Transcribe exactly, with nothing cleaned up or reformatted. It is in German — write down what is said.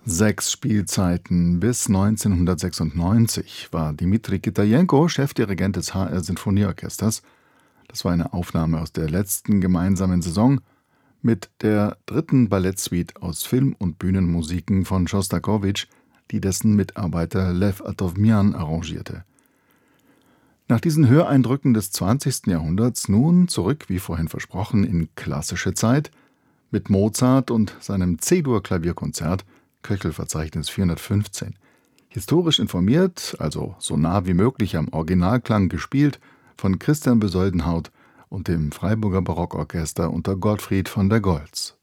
Sechs Spielzeiten bis neunzehnhundertsechsundneunzig war Dmitri Kitajenko Chefdirigent des H R-Sinfonieorchesters. Das war eine Aufnahme aus der letzten gemeinsamen Saison mit der dritten Ballettsuite aus Film- und Bühnenmusiken von Schostakowitsch, die dessen Mitarbeiter Lew Atowmian arrangierte. Nach diesen Höreindrücken des zwanzigsten Jahrhunderts nun zurück, wie vorhin versprochen, in klassische Zeit mit Mozart und seinem C-Dur-Klavierkonzert, Köchelverzeichnis vierhundertfünfzehn. Historisch informiert, also so nah wie möglich am Originalklang gespielt, von Christian Besoldenhaut und dem Freiburger Barockorchester unter Gottfried von der Goltz.